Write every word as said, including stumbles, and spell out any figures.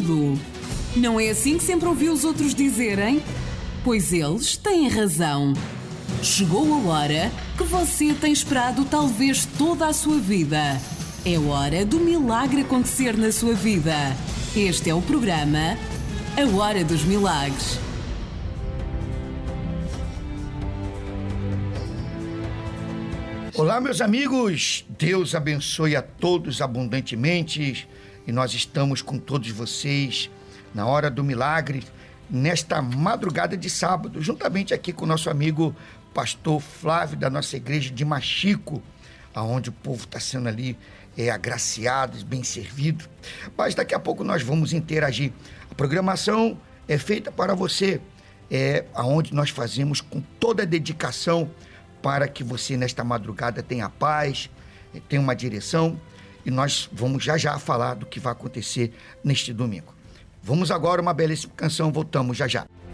tudo. Não é assim que sempre ouvi os outros dizerem? Pois eles têm razão. Chegou a hora que você tem esperado talvez toda a sua vida. É hora do milagre acontecer na sua vida. Este é o programa A Hora dos Milagres. Olá, meus amigos, Deus abençoe a todos abundantemente e nós estamos com todos vocês na Hora do Milagre, nesta madrugada de sábado, juntamente aqui com o nosso amigo pastor Flávio da nossa igreja de Machico, aonde o povo está sendo ali é, agraciado, bem servido, mas daqui a pouco nós vamos interagir. A programação é feita para você, é aonde nós fazemos com toda a dedicação para que você nesta madrugada tenha paz, tenha uma direção, e nós vamos já já falar do que vai acontecer neste domingo. Vamos agora uma belíssima canção, voltamos já já.